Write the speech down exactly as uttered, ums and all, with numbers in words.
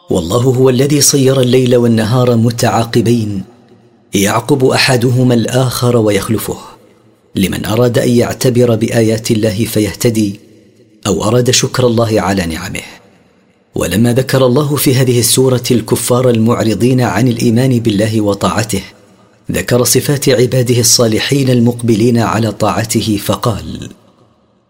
والله هو الذي صير الليل والنهار متعاقبين يعقب احدهما الاخر ويخلفه، لمن اراد ان يعتبر بايات الله فيهتدي، او اراد شكر الله على نعمه. ولما ذكر الله في هذه السوره الكفار المعرضين عن الايمان بالله وطاعته، ذكر صفات عباده الصالحين المقبلين على طاعته فقال: